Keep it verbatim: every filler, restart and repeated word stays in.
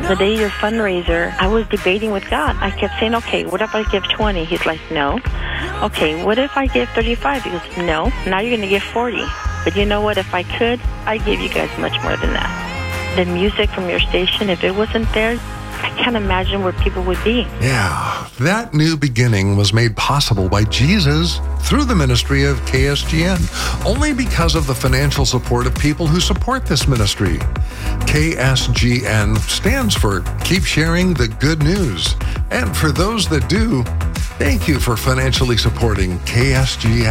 The day of your fundraiser, I was debating with God. I kept saying, okay, what if I give twenty? He's like, no. Okay, what if I give thirty-five? He goes, no. Now you're going to give forty. But you know what? If I could, I'd give you guys much more than that. The music from your station, if it wasn't there, I can't imagine where people would be. Yeah, that new beginning was made possible by Jesus through the ministry of K S G N, only because of the financial support of people who support this ministry. K S G N stands for Keep Sharing the Good News. And for those that do, thank you for financially supporting K S G N.